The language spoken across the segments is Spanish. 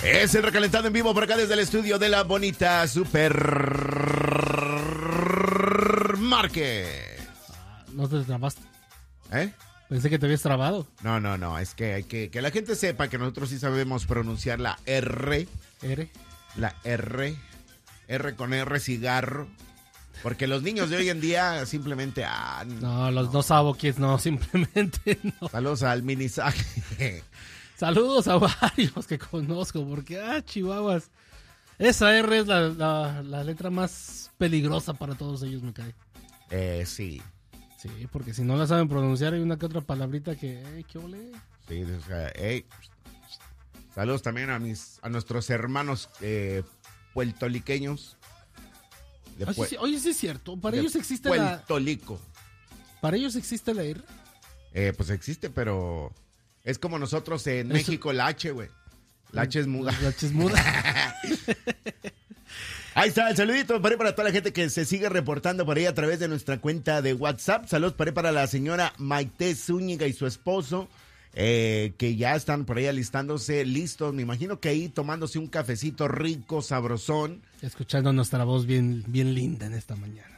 Es el recalentado en vivo por acá desde el estudio de la bonita Supermarket. ¿No te trabaste? ¿Eh? Pensé que te habías trabado. No, es que hay que la gente sepa que nosotros sí sabemos pronunciar la R. ¿R? La R con R cigarro. Porque los niños de hoy en día simplemente... No saboquies, no, simplemente no. Saludos al minisaje. Saludos a varios que conozco, porque, chihuahuas. Esa R es la letra más peligrosa para todos ellos, me cae. Sí. Sí, porque si no la saben pronunciar hay una que otra palabrita que, ¿qué ole? Sí, o sea, saludos también a nuestros hermanos puertoliqueños. Oye, sí es cierto, para ellos existe Puertolico. ¿Para ellos existe la R? Pues existe, pero es como nosotros en México la H, güey. La H es muda. La H es muda. Ahí está, el saludito para toda la gente que se sigue reportando por ahí a través de nuestra cuenta de WhatsApp. Saludos para la señora Maite Zúñiga y su esposo, que ya están por ahí alistándose, listos. Me imagino que ahí tomándose un cafecito rico, sabrosón. Escuchando nuestra voz bien linda en esta mañana.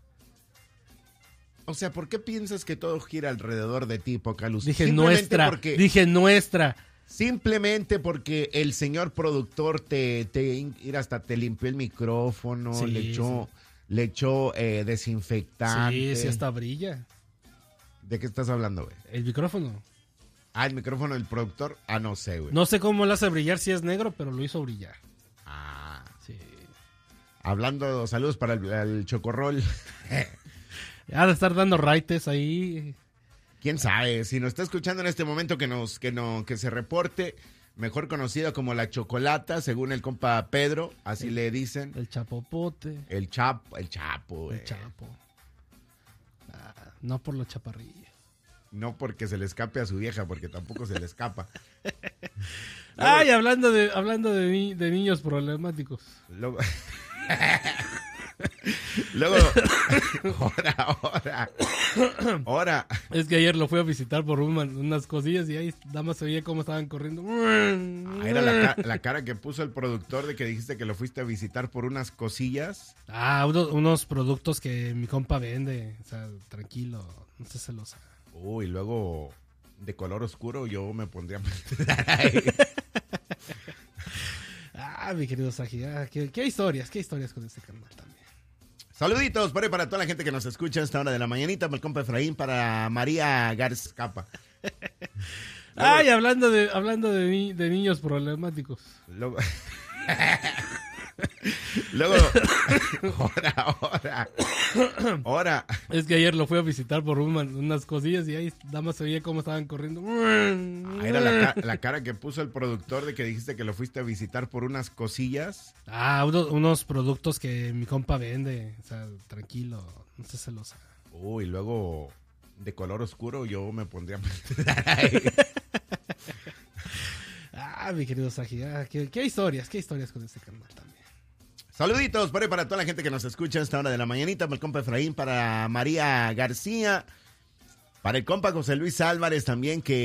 O sea, ¿por qué piensas que todo gira alrededor de ti, Pocaluz? Dije nuestra. Simplemente porque el señor productor te limpió el micrófono, sí, le echó desinfectante. Sí, hasta brilla. ¿De qué estás hablando, güey? El micrófono. El micrófono del productor. No sé, güey. No sé cómo lo hace brillar si es negro, pero lo hizo brillar. Sí. Hablando, saludos para el chocorrol. Ha de estar dando raites ahí. ¿Quién sabe? Si nos está escuchando en este momento que se reporte, mejor conocido como la chocolata, según el compa Pedro, así le dicen. El chapopote. El chapo. El chapo. No por los chaparrillos. No porque se le escape a su vieja, porque tampoco se le escapa. Hablando de niños problemáticos. Luego, ahora. Es que ayer lo fui a visitar por unas cosillas y ahí nada más se veía cómo estaban corriendo. Era la cara que puso el productor de que dijiste que lo fuiste a visitar por unas cosillas. Unos productos que mi compa vende. O sea, tranquilo, no se celosa. Y luego de color oscuro yo me pondría... Mi querido Saji, qué historias con este canal también. Saluditos para toda la gente que nos escucha a esta hora de la mañanita, para el compa Efraín, para María Garzcapa. Hablando de niños problemáticos. Luego, ahora. Es que ayer lo fui a visitar por unas cosillas y ahí nada más se veía cómo estaban corriendo. Era la cara que puso el productor de que dijiste que lo fuiste a visitar por unas cosillas. Unos productos que mi compa vende. O sea, tranquilo, no se celosa. Y luego de color oscuro yo me pondría... Mi querido Saji, qué historias con este canal también. Saluditos para toda la gente que nos escucha a esta hora de la mañanita, para el compa Efraín, para María García, para el compa José Luis Álvarez también, que